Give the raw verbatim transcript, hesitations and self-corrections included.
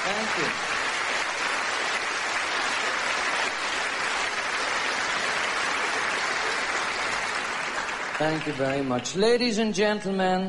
Thank you. Thank you very much. Ladies and gentlemen,